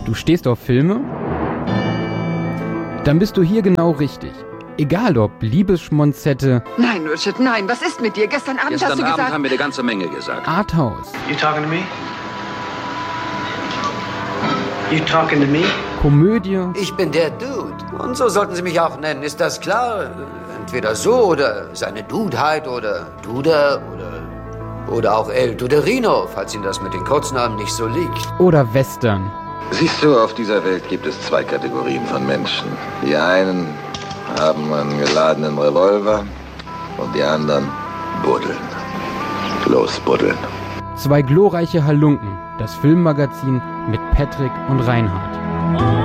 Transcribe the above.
Du stehst auf Filme? Dann bist du hier genau richtig. Egal ob Liebesschmonzette... Nein, Richard, nein, was ist mit dir? Gestern Abend hast du gesagt... Gestern Abend haben wir eine ganze Menge gesagt. Arthouse. You talking to me? You talking to me? Komödie. Ich bin der Dude. Und so sollten Sie mich auch nennen, ist das klar? Entweder so oder seine Dudeheit oder Duder oder auch El Duderino, falls Ihnen das mit den Kurznamen nicht so liegt. Oder Western. Siehst du, auf dieser Welt gibt es zwei Kategorien von Menschen. Die einen haben einen geladenen Revolver und die anderen buddeln. Los, buddeln. Zwei glorreiche Halunken. Das Filmmagazin mit Patrick und Reinhard.